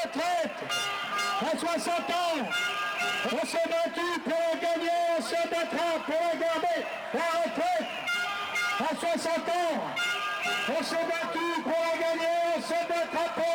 retraite. À 60 ans, on s'est battu pour la gagner, on se battra pour la garder. La retraite, à 60 ans, on s'est battu pour la gagner, on se battra pour